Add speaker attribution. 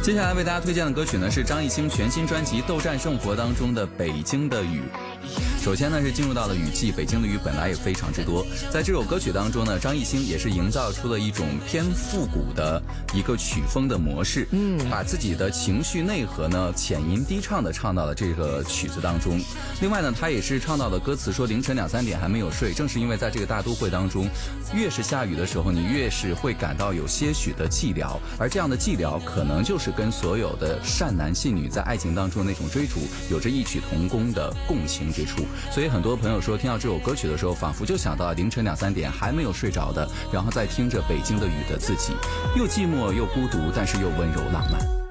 Speaker 1: 接下来为大家推荐的歌曲呢是张艺兴全新专辑《斗战胜佛》当中的《北京的雨》。首先呢是进入到了雨季，北京的雨本来也非常之多，在这首歌曲当中呢，张艺兴也是营造出了一种偏复古的一个曲风的模式，把自己的情绪内核呢浅吟低唱的唱到了这个曲子当中。另外呢，他也是唱到了歌词说凌晨2、3点还没有睡，正是因为在这个大都会当中，越是下雨的时候，你越是会感到有些许的寂寥，而这样的寂寥可能就是跟所有的善男信女在爱情当中那种追逐有着异曲同工的共情之处。所以很多朋友说听到这首歌曲的时候，仿佛就想到了凌晨2、3点还没有睡着的，然后再听着北京的雨的自己，又寂寞又孤独，但是又温柔浪漫。